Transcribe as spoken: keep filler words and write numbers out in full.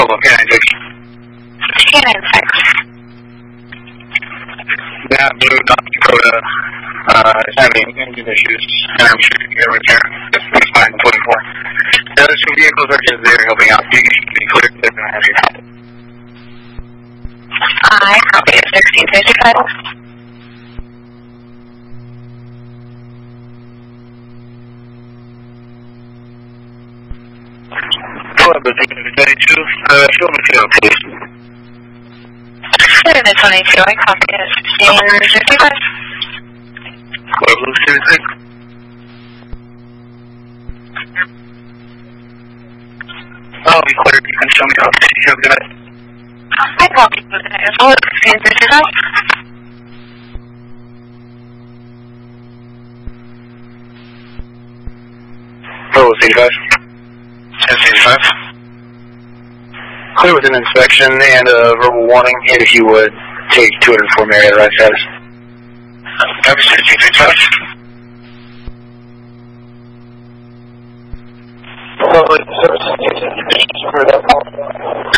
Bravo, K nine six. K nine six. That blue North Dakota uh, is having engine issues, and I'm sure you can repair. It's fine, twenty-four. The other two vehicles are just there helping out. You can be clear, they're going to have your help. I copy sixteen fifty-five. Hello, thirty-two. Uh, show me field, please. Seven twenty-two. I copy sixteen fifty-five. Hello, Blue seventy-six. Oh, we cleared. You can show me how to show good. I copy sixteen fifty-five. Hello, eighty-five. ten eighty-five. Clear with an inspection and a verbal warning, and if you would, take two hundred four Marietta right status. Copy, sixteen fifty-five. Lovely service.